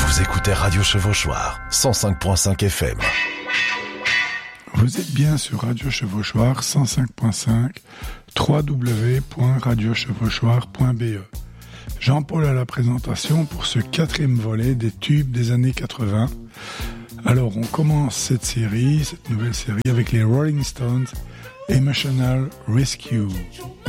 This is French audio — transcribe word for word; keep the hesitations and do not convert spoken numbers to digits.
Vous écoutez Radio Chevauchoir, cent cinq virgule cinq F M. Vous êtes bien sur Radio Chevauchoir cent cinq virgule cinq, w w w point radio chevauchoir point b e. Jean-Paul à la présentation pour ce quatrième volet des tubes des années quatre-vingts. Alors on commence cette série, cette nouvelle série avec les Rolling Stones, Emotional Rescue.